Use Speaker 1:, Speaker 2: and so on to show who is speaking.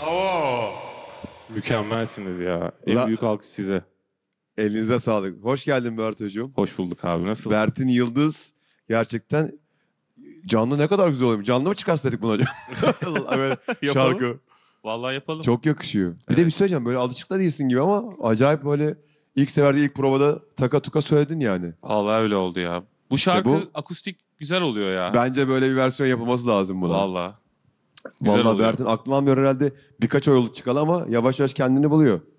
Speaker 1: Oo.
Speaker 2: Mükemmelsiniz ya. En
Speaker 1: Za-
Speaker 2: büyük alkış size.
Speaker 1: Elinize sağlık. Hoş geldin Mert hocam.
Speaker 2: Hoş bulduk abi. Nasılsın?
Speaker 1: Bertin Yıldız gerçekten canlı ne kadar güzel oluyor. Canlı mı çıkarsak bunu hocam? Evet,
Speaker 2: Yapalım.
Speaker 1: şarkı.
Speaker 2: Vallahi yapalım.
Speaker 1: Çok yakışıyor. Bir
Speaker 2: Evet.
Speaker 1: de bir şey söyleyeceğim. Böyle alışık da değilsin gibi ama acayip böyle ilk seferde ilk provada taka tuka söyledin yani.
Speaker 2: Vallahi öyle oldu ya. Bu şarkı
Speaker 1: bu.
Speaker 2: akustik güzel oluyor ya.
Speaker 1: Bence böyle bir versiyon yapılması lazım buna.
Speaker 2: Vallahi. Güzel
Speaker 1: Vallahi
Speaker 2: oluyor.
Speaker 1: Bertin aklım almıyor herhalde birkaç ay oldu çıkalı ama yavaş yavaş kendini buluyor.